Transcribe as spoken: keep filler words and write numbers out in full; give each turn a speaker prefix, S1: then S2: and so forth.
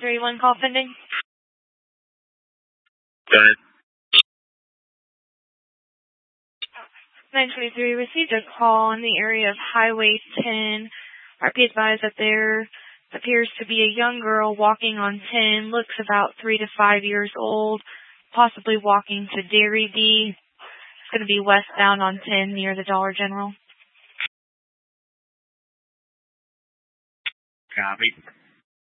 S1: three one call pending.
S2: Got it.
S1: nine twenty-three received a call in the area of Highway ten. R P advised that there appears to be a young girl walking on ten, looks about three to five years old, possibly walking to Dairy D. It's going to be westbound on ten near the Dollar General.
S2: Copy.